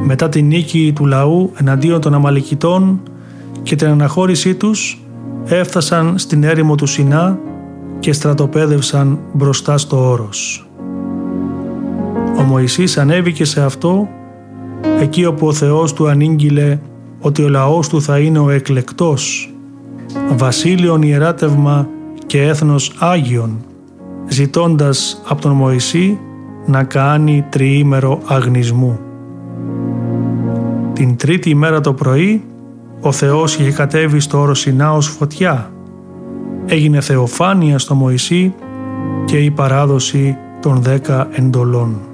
Μετά την νίκη του λαού εναντίον των Αμαλικιτών και την αναχώρησή τους, έφτασαν στην έρημο του Σινά και στρατοπέδευσαν μπροστά στο όρος. Ο Μωυσής ανέβηκε σε αυτό, εκεί όπου ο Θεός του ανήγγειλε ότι ο λαός του θα είναι ο εκλεκτός, βασίλειον ιεράτευμα και έθνος Άγιον, ζητώντας από τον Μωυσή να κάνει τριήμερο αγνισμού. Την τρίτη ημέρα το πρωί, ο Θεός είχε κατέβει στο όρος Σινά ως φωτιά. Έγινε θεοφάνεια στο Μωυσή και η παράδοση των 10 εντολών.